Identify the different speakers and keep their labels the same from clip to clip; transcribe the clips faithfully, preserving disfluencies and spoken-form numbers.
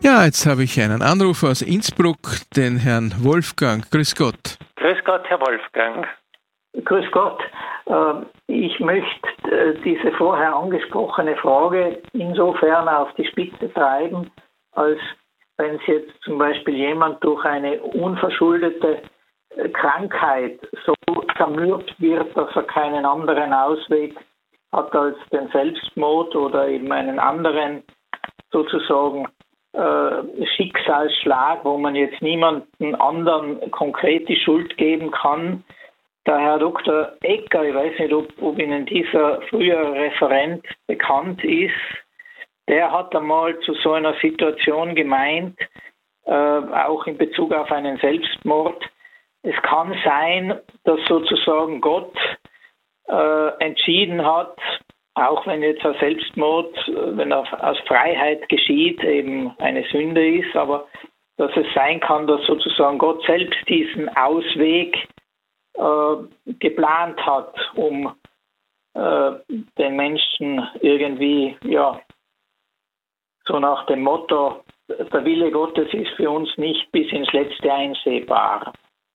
Speaker 1: Ja, jetzt habe ich einen Anruf aus Innsbruck, den Herrn Wolfgang. Grüß Gott.
Speaker 2: Grüß Gott, Herr Wolfgang.
Speaker 3: Grüß Gott. Ich möchte diese vorher angesprochene Frage insofern auf die Spitze treiben, als wenn es jetzt zum Beispiel jemand durch eine unverschuldete Krankheit so zermürbt wird, dass er keinen anderen Ausweg hat als den Selbstmord oder eben einen anderen sozusagen äh, Schicksalsschlag, wo man jetzt niemanden anderen konkret die Schuld geben kann. Der Herr Doktor Ecker, ich weiß nicht, ob, ob Ihnen dieser frühere Referent bekannt ist, der hat einmal zu so einer Situation gemeint, äh, auch in Bezug auf einen Selbstmord, es kann sein, dass sozusagen Gott äh, entschieden hat, auch wenn jetzt ein Selbstmord, wenn er aus Freiheit geschieht, eben eine Sünde ist, aber dass es sein kann, dass sozusagen Gott selbst diesen Ausweg äh, geplant hat, um äh, den Menschen irgendwie, ja, so nach dem Motto, der Wille Gottes ist für uns nicht bis ins Letzte einsehbar.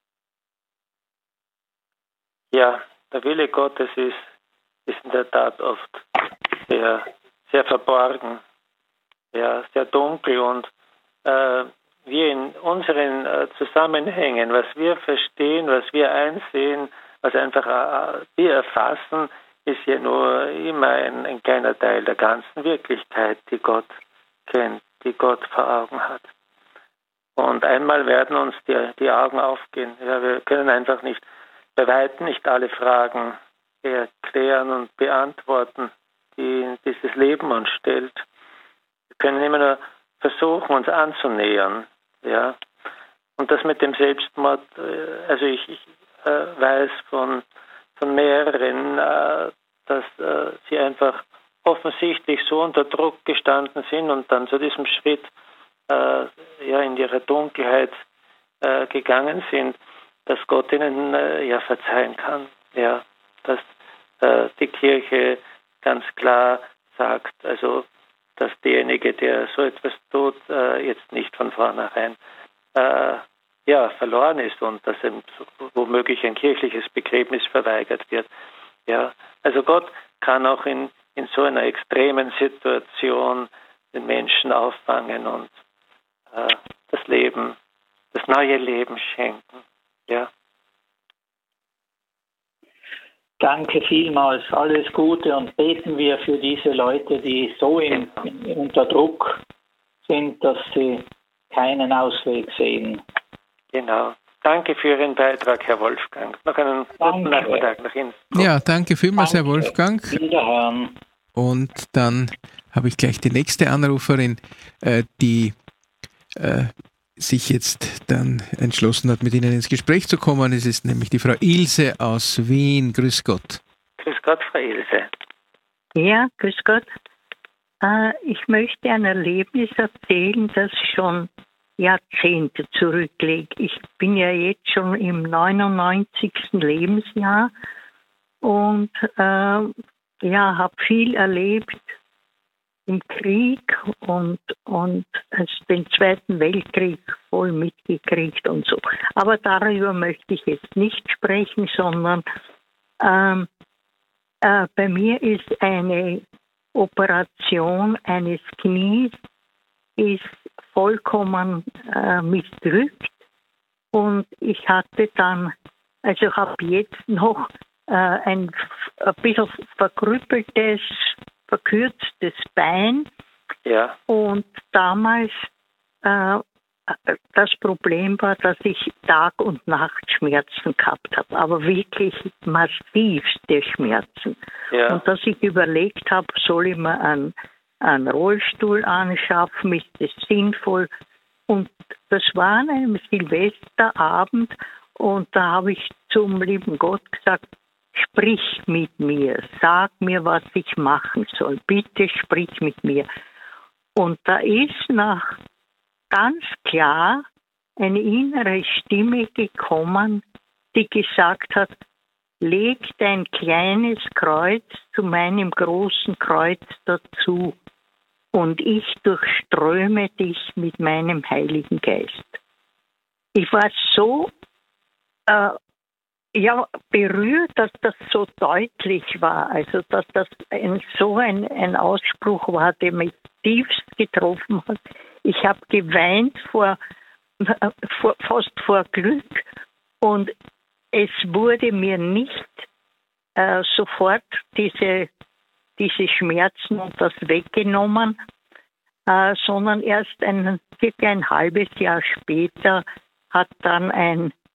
Speaker 2: Ja, der Wille Gottes ist, ist in der Tat oft sehr, sehr verborgen, ja, sehr dunkel und äh, wir in unseren äh, Zusammenhängen, was wir verstehen, was wir einsehen, was einfach äh, wir erfassen, ist ja nur immer ein, ein kleiner Teil der ganzen Wirklichkeit, die Gott kennt, die Gott vor Augen hat. Und einmal werden uns die, die Augen aufgehen. Ja, wir können einfach nicht bei weitem nicht alle Fragen erklären und beantworten, die dieses Leben uns stellt. Wir können immer nur versuchen, uns anzunähern. Ja? Und das mit dem Selbstmord, also ich, ich äh, weiß von, von mehreren, äh, dass äh, sie einfach offensichtlich so unter Druck gestanden sind und dann zu diesem Schritt äh, ja, in ihrer Dunkelheit äh, gegangen sind, dass Gott ihnen äh, ja verzeihen kann, ja, dass äh, die Kirche ganz klar sagt, also dass derjenige, der so etwas tut, äh, jetzt nicht von vornherein äh, ja verloren ist und dass ihm womöglich ein kirchliches Begräbnis verweigert wird. Ja, also Gott kann auch in in so einer extremen Situation den Menschen auffangen und äh, das Leben, das neue Leben schenken. Ja.
Speaker 3: Danke vielmals, alles Gute und beten wir für diese Leute, die so in, in, unter Druck sind, dass sie keinen Ausweg sehen.
Speaker 2: Genau. Danke für Ihren Beitrag, Herr Wolfgang. Noch einen guten Nachmittag nach Ihnen.
Speaker 1: Ja, danke vielmals, danke. Herr Wolfgang.
Speaker 3: Wiederhören.
Speaker 1: Und dann habe ich gleich die nächste Anruferin, äh, die äh, sich jetzt dann entschlossen hat, mit Ihnen ins Gespräch zu kommen. Es ist nämlich die Frau Ilse aus Wien. Grüß Gott.
Speaker 2: Grüß Gott, Frau Ilse.
Speaker 4: Ja, grüß Gott. Äh, ich möchte ein Erlebnis erzählen, das schon Jahrzehnte zurückliegt. Ich bin ja jetzt schon im neunundneunzigsten Lebensjahr und äh, ja, habe viel erlebt im Krieg und, und den Zweiten Weltkrieg voll mitgekriegt und so. Aber darüber möchte ich jetzt nicht sprechen, sondern ähm, äh, bei mir ist eine Operation eines Knies ist vollkommen äh, missglückt und ich hatte dann, also habe jetzt noch äh, ein, ein bisschen verkrüppeltes, verkürztes Bein.
Speaker 2: Ja.
Speaker 4: Und damals äh, das Problem war, dass ich Tag- und Nachtschmerzen gehabt habe, aber wirklich massivste Schmerzen.
Speaker 2: Ja.
Speaker 4: Und dass ich überlegt habe, soll ich mir einen, einen Rollstuhl anschaffen, ist das sinnvoll? Und das war an einem Silvesterabend und da habe ich zum lieben Gott gesagt, sprich mit mir, sag mir, was ich machen soll, bitte sprich mit mir. Und da ist nach ganz klar eine innere Stimme gekommen, die gesagt hat, leg dein kleines Kreuz zu meinem großen Kreuz dazu. und ich durchströme dich mit meinem Heiligen Geist. Ich war so äh, ja, berührt, dass das so deutlich war, also dass das ein, so ein, ein Ausspruch war, der mich tiefst getroffen hat. Ich habe geweint vor, vor, fast vor Glück, und es wurde mir nicht äh, sofort diese, diese Schmerzen und das weggenommen, äh, sondern erst ein, circa ein halbes Jahr später hat dann ein